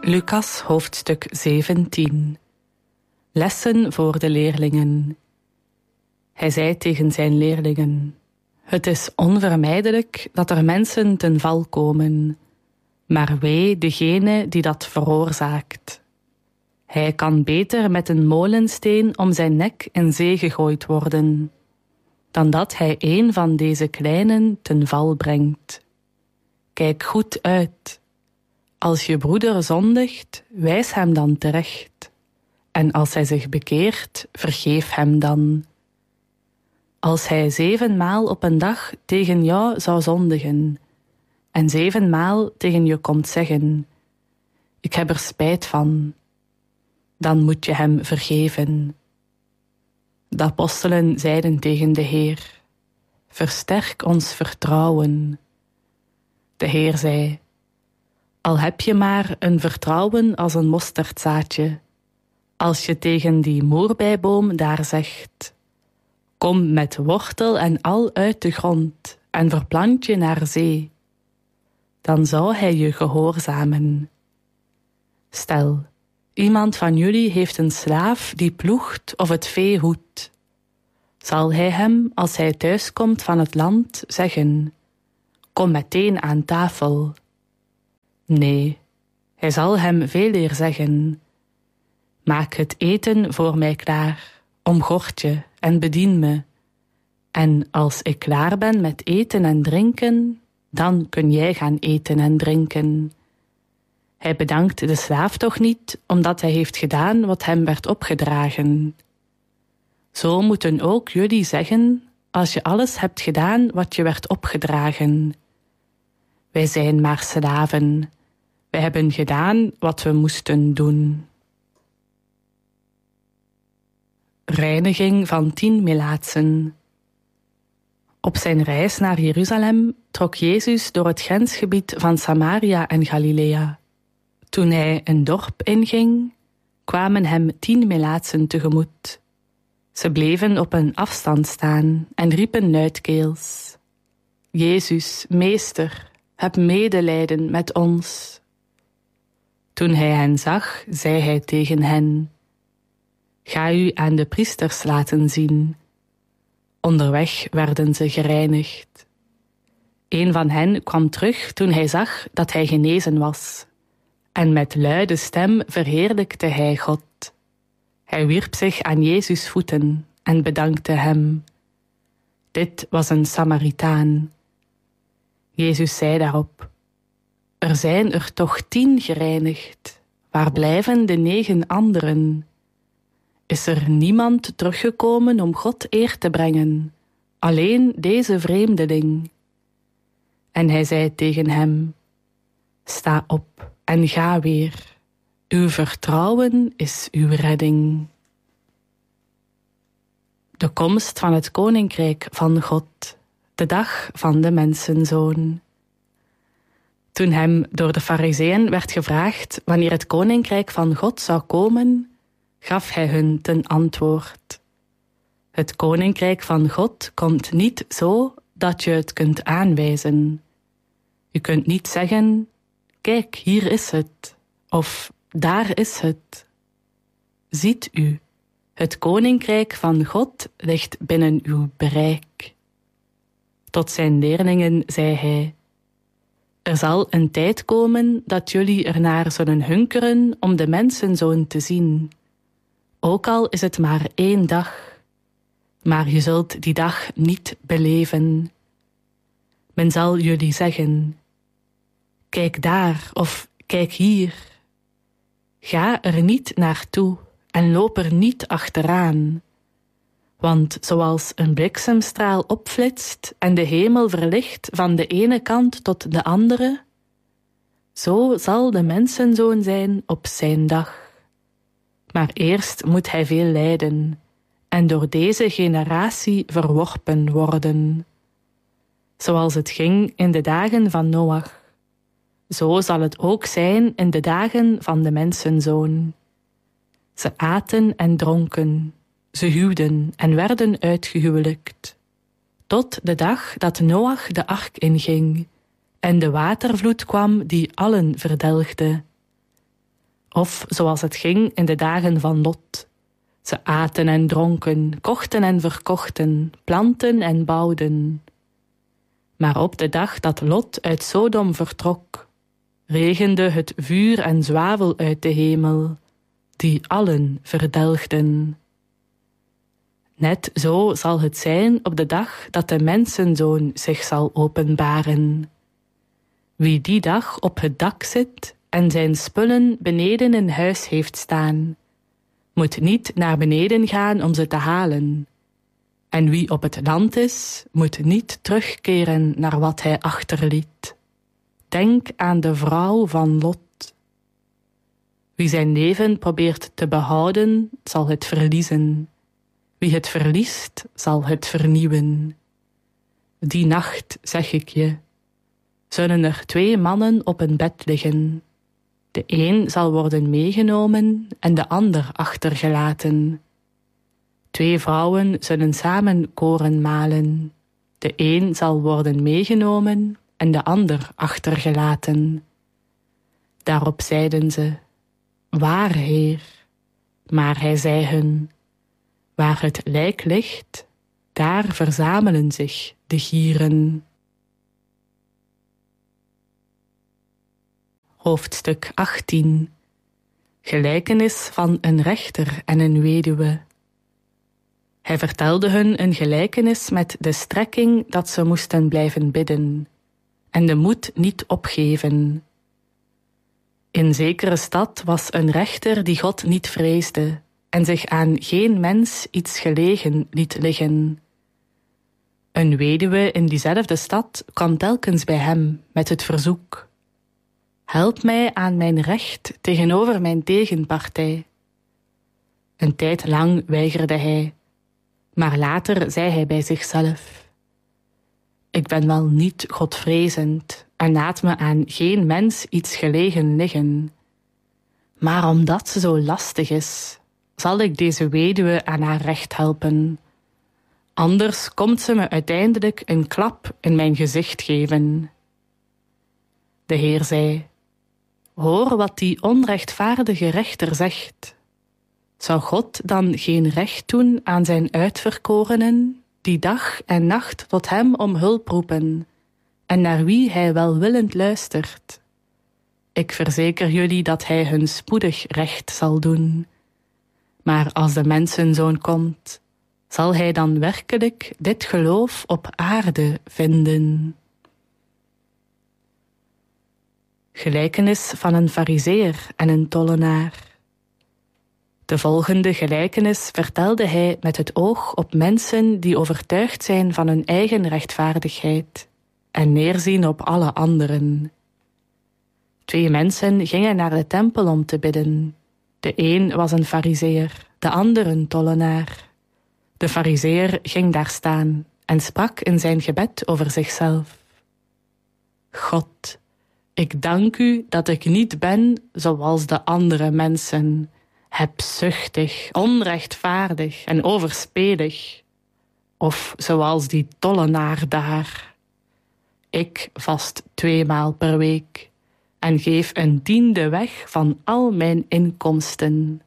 Lucas hoofdstuk 17. Lessen voor de leerlingen. Hij zei tegen zijn leerlingen: het is onvermijdelijk dat er mensen ten val komen, maar wee degene die dat veroorzaakt. Hij kan beter met een molensteen om zijn nek in zee gegooid worden, dan dat hij een van deze kleinen ten val brengt. Kijk goed uit. Als je broeder zondigt, wijs hem dan terecht. En als hij zich bekeert, vergeef hem dan. Als hij 7 maal op een dag tegen jou zou zondigen, en 7 maal tegen je komt zeggen: ik heb er spijt van, dan moet je hem vergeven. De apostelen zeiden tegen de Heer: versterk ons vertrouwen. De Heer zei: al heb je maar een vertrouwen als een mosterdzaadje, als je tegen die moerbeiboom daar zegt: kom met wortel en al uit de grond en verplant je naar zee, dan zou hij je gehoorzamen. Stel, iemand van jullie heeft een slaaf die ploegt of het vee hoedt. Zal hij hem, als hij thuiskomt van het land, zeggen: kom meteen aan tafel? Nee, hij zal hem veeleer zeggen: maak het eten voor mij klaar, omgord je en bedien me. En als ik klaar ben met eten en drinken, dan kun jij gaan eten en drinken. Hij bedankt de slaaf toch niet, omdat hij heeft gedaan wat hem werd opgedragen. Zo moeten ook jullie zeggen, als je alles hebt gedaan wat je werd opgedragen: wij zijn maar slaven. Wij hebben gedaan wat we moesten doen. Reiniging van 10 melaatsen. Op zijn reis naar Jeruzalem trok Jezus door het grensgebied van Samaria en Galilea. Toen hij een dorp inging, kwamen hem 10 melaatsen tegemoet. Ze bleven op een afstand staan en riepen luidkeels: Jezus, meester, heb medelijden met ons. Toen hij hen zag, zei hij tegen hen: ga u aan de priesters laten zien. Onderweg werden ze gereinigd. Een van hen kwam terug toen hij zag dat hij genezen was. En met luide stem verheerlijkte hij God. Hij wierp zich aan Jezus' voeten en bedankte hem. Dit was een Samaritaan. Jezus zei daarop: er zijn er toch 10 gereinigd. Waar blijven de 9 anderen? Is er niemand teruggekomen om God eer te brengen, alleen deze vreemdeling? En hij zei tegen hem: sta op en ga weer. Uw vertrouwen is uw redding. De komst van het koninkrijk van God, de dag van de mensenzoon. Toen hem door de Farizeeën werd gevraagd wanneer het koninkrijk van God zou komen, gaf hij hun ten antwoord: het koninkrijk van God komt niet zo dat je het kunt aanwijzen. Je kunt niet zeggen: kijk, hier is het, of daar is het. Ziet u, het koninkrijk van God ligt binnen uw bereik. Tot zijn leerlingen zei hij: er zal een tijd komen dat jullie ernaar zullen hunkeren om de mensenzoon te zien. Ook al is het maar 1 dag. Maar je zult die dag niet beleven. Men zal jullie zeggen: kijk daar of kijk hier. Ga er niet naartoe en loop er niet achteraan. Want zoals een bliksemstraal opflitst en de hemel verlicht van de ene kant tot de andere, zo zal de mensenzoon zijn op zijn dag. Maar eerst moet hij veel lijden en door deze generatie verworpen worden. Zoals het ging in de dagen van Noach, zo zal het ook zijn in de dagen van de mensenzoon. Ze aten en dronken, ze huwden en werden uitgehuwelijkt, tot de dag dat Noach de ark inging en de watervloed kwam die allen verdelgde. Of zoals het ging in de dagen van Lot. Ze aten en dronken, kochten en verkochten, planten en bouwden. Maar op de dag dat Lot uit Sodom vertrok, regende het vuur en zwavel uit de hemel, die allen verdelgden. Net zo zal het zijn op de dag dat de mensenzoon zich zal openbaren. Wie die dag op het dak zit en zijn spullen beneden in huis heeft staan, moet niet naar beneden gaan om ze te halen. En wie op het land is, moet niet terugkeren naar wat hij achterliet. Denk aan de vrouw van Lot. Wie zijn leven probeert te behouden, zal het verliezen. Wie het verliest, zal het vernieuwen. Die nacht, zeg ik je, zullen er 2 mannen op een bed liggen. De een zal worden meegenomen en de ander achtergelaten. 2 vrouwen zullen samen koren malen. De een zal worden meegenomen en de ander achtergelaten. Daarop zeiden ze, waar, Heer? Maar hij zei hun, waar het lijk ligt, daar verzamelen zich de gieren. Hoofdstuk 18. Gelijkenis van een rechter en een weduwe. Hij vertelde hun een gelijkenis met de strekking dat ze moesten blijven bidden en de moed niet opgeven. In zekere stad was een rechter die God niet vreesde en zich aan geen mens iets gelegen liet liggen. Een weduwe in diezelfde stad kwam telkens bij hem met het verzoek: help mij aan mijn recht tegenover mijn tegenpartij. Een tijd lang weigerde hij, maar later zei hij bij zichzelf: ik ben wel niet godvrezend en laat me aan geen mens iets gelegen liggen. Maar omdat ze zo lastig is, zal ik deze weduwe aan haar recht helpen. Anders komt ze me uiteindelijk een klap in mijn gezicht geven. De Heer zei: hoor wat die onrechtvaardige rechter zegt. Zou God dan geen recht doen aan zijn uitverkorenen, die dag en nacht tot hem om hulp roepen, en naar wie hij welwillend luistert? Ik verzeker jullie dat hij hun spoedig recht zal doen. Maar als de mensenzoon komt, zal hij dan werkelijk dit geloof op aarde vinden? Gelijkenis van een farizeer en een tollenaar. De volgende gelijkenis vertelde hij met het oog op mensen die overtuigd zijn van hun eigen rechtvaardigheid en neerzien op alle anderen. 2 mensen gingen naar de tempel om te bidden. De een was een farizeer, de ander een tollenaar. De farizeer ging daar staan en sprak in zijn gebed over zichzelf: God, ik dank u dat ik niet ben zoals de andere mensen, hebzuchtig, onrechtvaardig en overspelig, of zoals die tollenaar daar. Ik vast 2 maal per week en geef een 10e weg van al mijn inkomsten.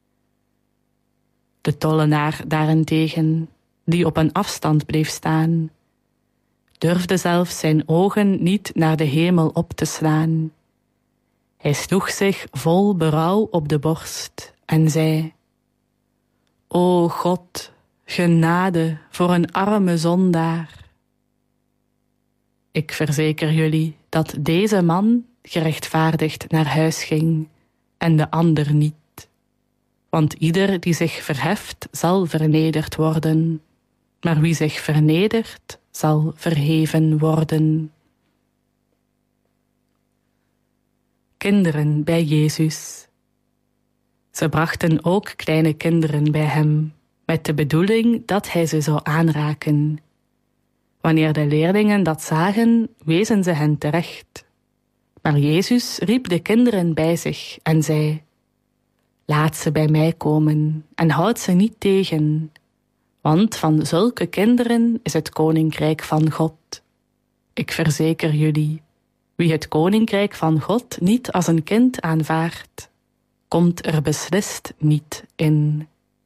De tollenaar daarentegen, die op een afstand bleef staan, durfde zelfs zijn ogen niet naar de hemel op te slaan. Hij sloeg zich vol berouw op de borst en zei: O God, genade voor een arme zondaar. Ik verzeker jullie dat deze man gerechtvaardigd naar huis ging en de ander niet. Want ieder die zich verheft, zal vernederd worden, maar wie zich vernedert, zal verheven worden. Kinderen bij Jezus. Ze brachten ook kleine kinderen bij hem, met de bedoeling dat hij ze zou aanraken. Wanneer de leerlingen dat zagen, wezen ze hen terecht. Maar Jezus riep de kinderen bij zich en zei: laat ze bij mij komen en houd ze niet tegen, want van zulke kinderen is het koninkrijk van God. Ik verzeker jullie, wie het koninkrijk van God niet als een kind aanvaardt, komt er beslist niet in.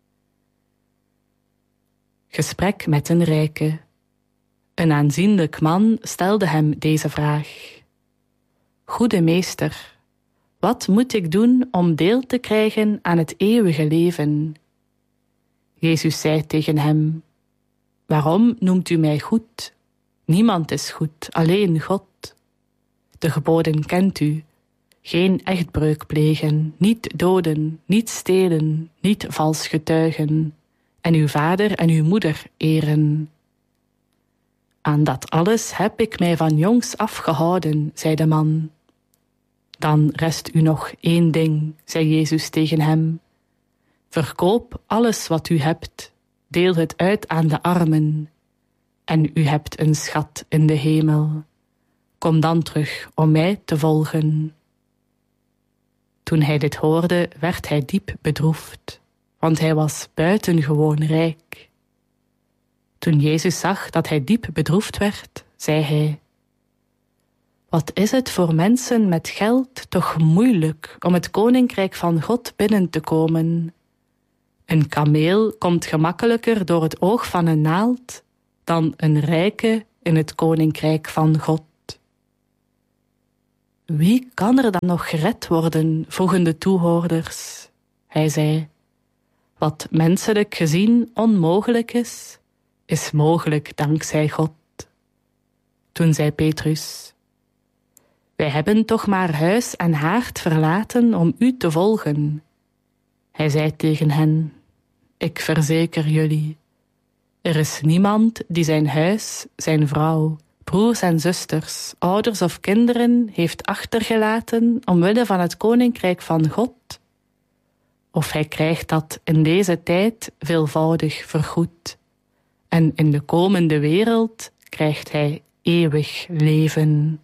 Gesprek met een rijke. Een aanzienlijk man stelde hem deze vraag. Goede meester, wat moet ik doen om deel te krijgen aan het eeuwige leven? Jezus zei tegen hem, waarom noemt u mij goed? Niemand is goed, alleen God. De geboden kent u. Geen echtbreuk plegen, niet doden, niet stelen, niet vals getuigen, en uw vader en uw moeder eren. Aan dat alles heb ik mij van jongs af gehouden, zei de man. Dan rest u nog één ding, zei Jezus tegen hem. Verkoop alles wat u hebt, deel het uit aan de armen, en u hebt een schat in de hemel. Kom dan terug om mij te volgen. Toen hij dit hoorde, werd hij diep bedroefd, want hij was buitengewoon rijk. Toen Jezus zag dat hij diep bedroefd werd, zei hij, wat is het voor mensen met geld toch moeilijk om het koninkrijk van God binnen te komen? Een kameel komt gemakkelijker door het oog van een naald dan een rijke in het koninkrijk van God. Wie kan er dan nog gered worden, vroegen de toehoorders. Hij zei, wat menselijk gezien onmogelijk is mogelijk dankzij God. Toen zei Petrus, wij hebben toch maar huis en haard verlaten om u te volgen. Hij zei tegen hen, ik verzeker jullie, er is niemand die zijn huis, zijn vrouw, broers en zusters, ouders of kinderen heeft achtergelaten omwille van het koninkrijk van God, of hij krijgt dat in deze tijd veelvoudig vergoed, en in de komende wereld krijgt hij eeuwig leven.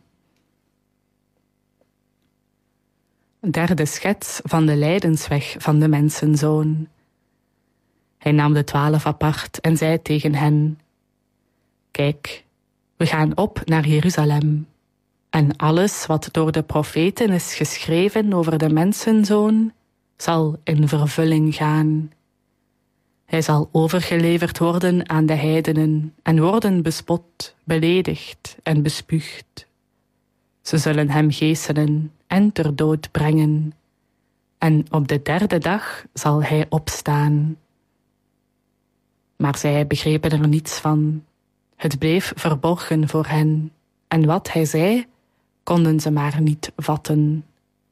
Derde schets van de lijdensweg van de mensenzoon. Hij nam de 12 apart en zei tegen hen, kijk, we gaan op naar Jeruzalem, en alles wat door de profeten is geschreven over de mensenzoon, zal in vervulling gaan. Hij zal overgeleverd worden aan de heidenen en worden bespot, beledigd en bespuugd. Ze zullen hem geeselen en ter dood brengen, en op de 3e dag zal hij opstaan. Maar zij begrepen er niets van. Het bleef verborgen voor hen, en wat hij zei, konden ze maar niet vatten.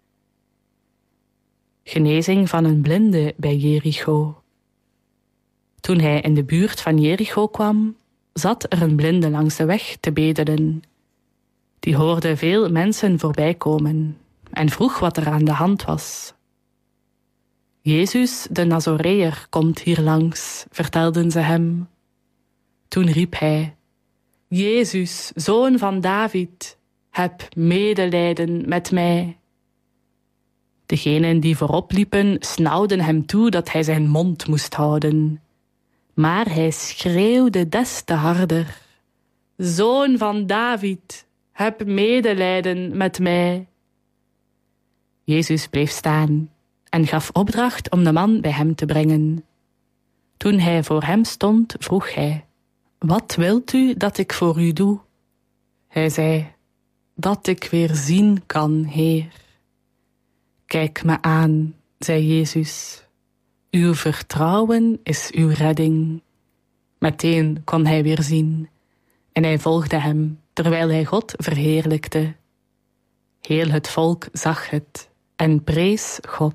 Genezing van een blinde bij Jericho. Toen hij in de buurt van Jericho kwam, zat er een blinde langs de weg te bedelen. Die hoorde veel mensen voorbij komen en vroeg wat er aan de hand was. Jezus, de Nazoreër, komt hier langs, vertelden ze hem. Toen riep hij, Jezus, zoon van David, heb medelijden met mij. Degenen die voorop liepen, snauwden hem toe dat hij zijn mond moest houden. Maar hij schreeuwde des te harder, Zoon van David, heb medelijden met mij. Jezus bleef staan en gaf opdracht om de man bij hem te brengen. Toen hij voor hem stond, vroeg hij, wat wilt u dat ik voor u doe? Hij zei, dat ik weer zien kan, Heer. Kijk me aan, zei Jezus. Uw vertrouwen is uw redding. Meteen kon hij weer zien en hij volgde hem, terwijl hij God verheerlijkte. Heel het volk zag het en prees God.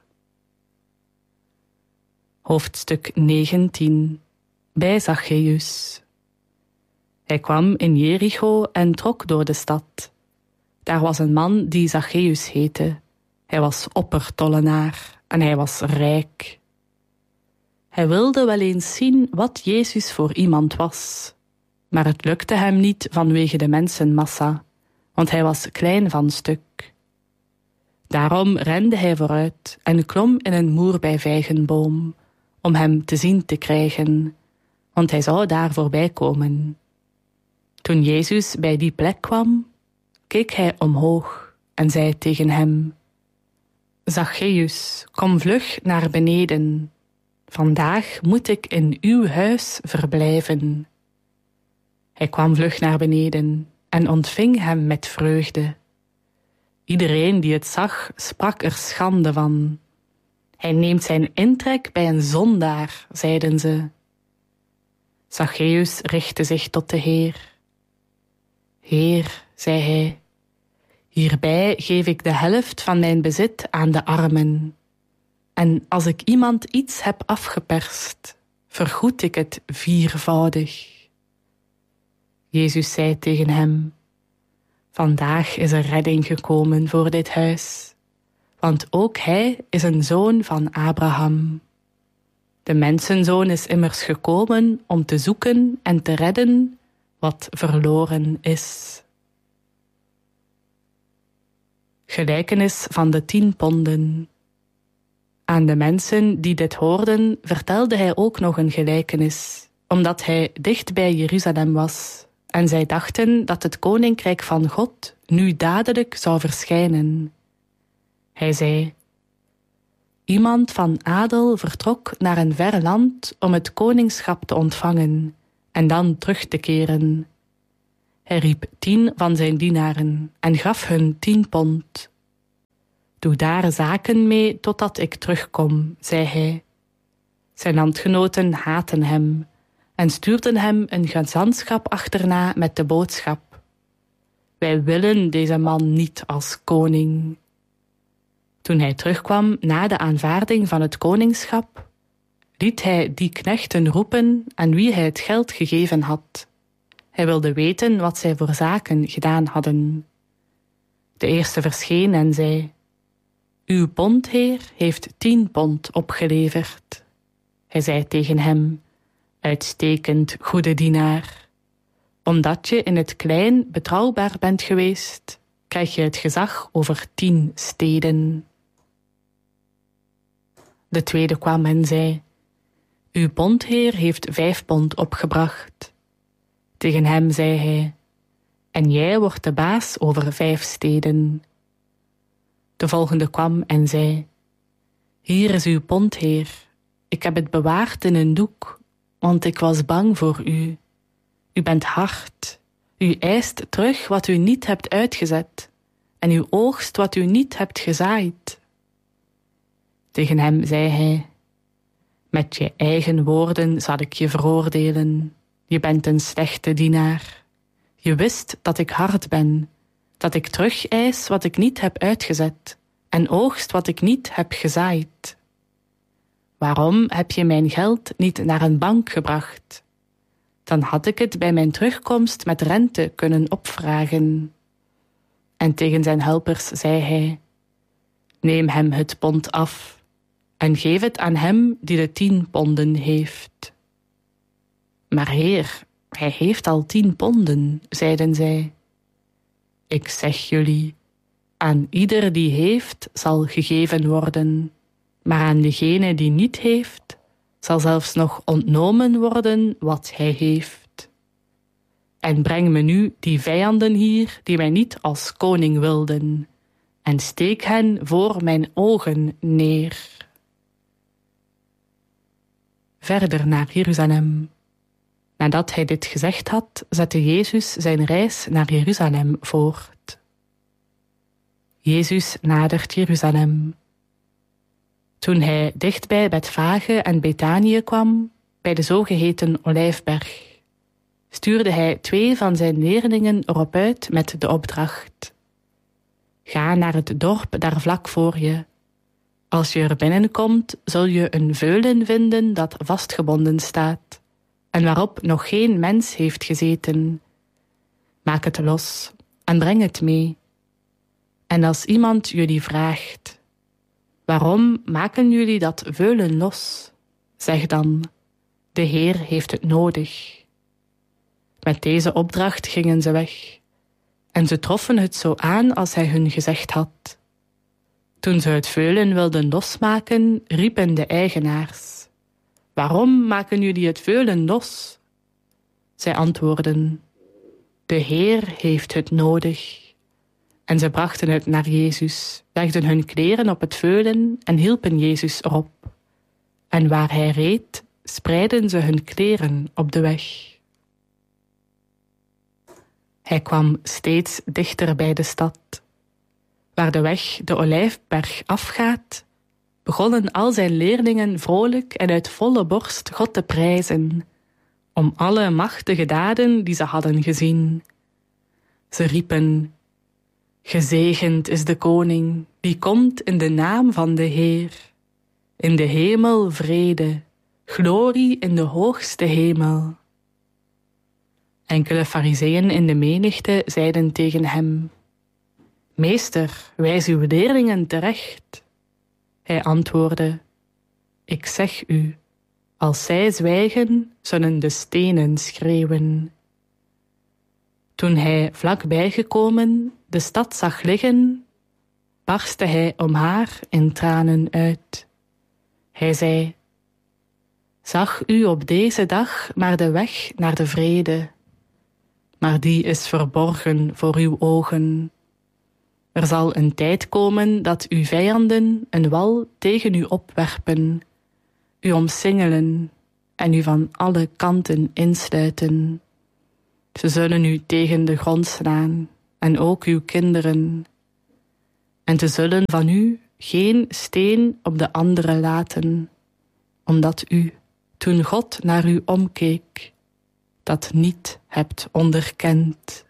Hoofdstuk 19. Bij Zacchaeus. Hij kwam in Jericho en trok door de stad. Daar was een man die Zacchaeus heette. Hij was oppertollenaar en hij was rijk. Hij wilde wel eens zien wat Jezus voor iemand was. Maar het lukte hem niet vanwege de mensenmassa, want hij was klein van stuk. Daarom rende hij vooruit en klom in een moerbijvijgenboom, om hem te zien te krijgen, want hij zou daar voorbij komen. Toen Jezus bij die plek kwam, keek hij omhoog en zei tegen hem, Zacchaeus, kom vlug naar beneden. Vandaag moet ik in uw huis verblijven. Hij kwam vlug naar beneden en ontving hem met vreugde. Iedereen die het zag, sprak er schande van. Hij neemt zijn intrek bij een zondaar, zeiden ze. Zacchaeus richtte zich tot de Heer. Heer, zei hij, hierbij geef ik de helft van mijn bezit aan de armen. En als ik iemand iets heb afgeperst, vergoed ik het viervoudig. Jezus zei tegen hem, vandaag is er redding gekomen voor dit huis, want ook hij is een zoon van Abraham. De mensenzoon is immers gekomen om te zoeken en te redden wat verloren is. Gelijkenis van de 10 ponden. Aan de mensen die dit hoorden, vertelde hij ook nog een gelijkenis, omdat hij dicht bij Jeruzalem was, en zij dachten dat het koninkrijk van God nu dadelijk zou verschijnen. Hij zei, iemand van adel vertrok naar een ver land om het koningschap te ontvangen en dan terug te keren. Hij riep 10 van zijn dienaren en gaf hun 10 pond. Doe daar zaken mee totdat ik terugkom, zei hij. Zijn landgenoten haatten hem en stuurden hem een gezantschap achterna met de boodschap. Wij willen deze man niet als koning. Toen hij terugkwam na de aanvaarding van het koningschap, liet hij die knechten roepen aan wie hij het geld gegeven had. Hij wilde weten wat zij voor zaken gedaan hadden. De eerste verscheen en zei, uw bondheer heeft 10 pond opgeleverd. Hij zei tegen hem, uitstekend, goede dienaar. Omdat je in het klein betrouwbaar bent geweest, krijg je het gezag over 10 steden. De tweede kwam en zei, uw bondheer heeft 5 pond opgebracht. Tegen hem zei hij, en jij wordt de baas over 5 steden. De volgende kwam en zei, hier is uw bondheer. Ik heb het bewaard in een doek, want ik was bang voor u. U bent hard. U eist terug wat u niet hebt uitgezet, en u oogst wat u niet hebt gezaaid. Tegen hem zei hij, met je eigen woorden zal ik je veroordelen. Je bent een slechte dienaar. Je wist dat ik hard ben, dat ik terug eis wat ik niet heb uitgezet en oogst wat ik niet heb gezaaid. Waarom heb je mijn geld niet naar een bank gebracht? Dan had ik het bij mijn terugkomst met rente kunnen opvragen. En tegen zijn helpers zei hij, neem hem het pond af en geef het aan hem die de 10 ponden heeft. Maar heer, hij heeft al 10 ponden, zeiden zij. Ik zeg jullie, aan ieder die heeft zal gegeven worden, maar aan degene die niet heeft, zal zelfs nog ontnomen worden wat hij heeft. En breng me nu die vijanden hier die mij niet als koning wilden, en steek hen voor mijn ogen neer. Verder naar Jeruzalem. Nadat hij dit gezegd had, zette Jezus zijn reis naar Jeruzalem voort. Jezus nadert Jeruzalem. Toen hij dichtbij Betfage en Betanië kwam, bij de zogeheten Olijfberg, stuurde hij 2 van zijn leerlingen erop uit met de opdracht. Ga naar het dorp daar vlak voor je. Als je er binnenkomt, zul je een veulen vinden dat vastgebonden staat en waarop nog geen mens heeft gezeten. Maak het los en breng het mee. En als iemand jullie vraagt, waarom maken jullie dat veulen los? Zeg dan, de Heer heeft het nodig. Met deze opdracht gingen ze weg, en ze troffen het zo aan als hij hun gezegd had. Toen ze het veulen wilden losmaken, riepen de eigenaars, waarom maken jullie het veulen los? Zij antwoordden, de Heer heeft het nodig. En ze brachten het naar Jezus, legden hun kleren op het veulen en hielpen Jezus erop. En waar hij reed, spreidden ze hun kleren op de weg. Hij kwam steeds dichter bij de stad. Waar de weg de Olijfberg afgaat, begonnen al zijn leerlingen vrolijk en uit volle borst God te prijzen, om alle machtige daden die ze hadden gezien. Ze riepen: gezegend is de koning, die komt in de naam van de Heer. In de hemel vrede, glorie in de hoogste hemel. Enkele farizeeën in de menigte zeiden tegen hem: Meester, wijs uw leerlingen terecht. Hij antwoordde: Ik zeg u, als zij zwijgen, zullen de stenen schreeuwen. Toen hij vlakbij gekomen de stad zag liggen, barstte hij om haar in tranen uit. Hij zei: Zag u op deze dag maar de weg naar de vrede, maar die is verborgen voor uw ogen. Er zal een tijd komen dat uw vijanden een wal tegen u opwerpen, u omsingelen en u van alle kanten insluiten. Ze zullen u tegen de grond slaan en ook uw kinderen. En ze zullen van u geen steen op de andere laten, omdat u, toen God naar u omkeek, dat niet hebt onderkend.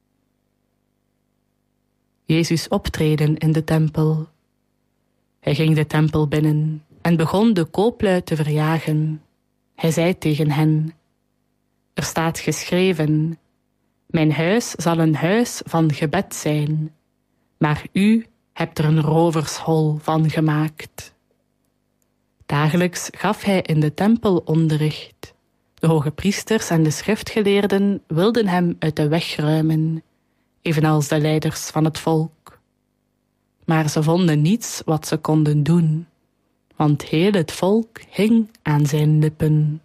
Jezus optreden in de tempel. Hij ging de tempel binnen en begon de kooplui te verjagen. Hij zei tegen hen: Er staat geschreven: Mijn huis zal een huis van gebed zijn, maar u hebt er een rovershol van gemaakt. Dagelijks gaf hij in de tempel onderricht. De hoge priesters en de schriftgeleerden wilden hem uit de weg ruimen, evenals de leiders van het volk. Maar ze vonden niets wat ze konden doen, want heel het volk hing aan zijn lippen.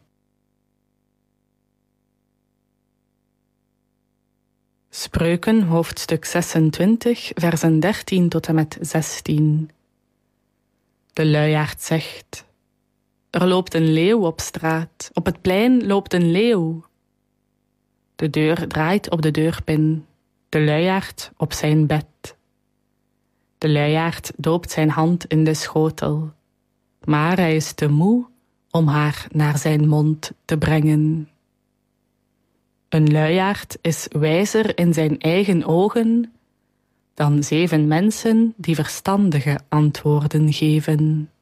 Spreuken, hoofdstuk 26, versen 13 tot en met 16. De luiaard zegt: Er loopt een leeuw op straat, op het plein loopt een leeuw. De deur draait op de deurpin, de luiaard op zijn bed. De luiaard doopt zijn hand in de schotel, maar hij is te moe om haar naar zijn mond te brengen. Een luiaard is wijzer in zijn eigen ogen dan 7 mensen die verstandige antwoorden geven.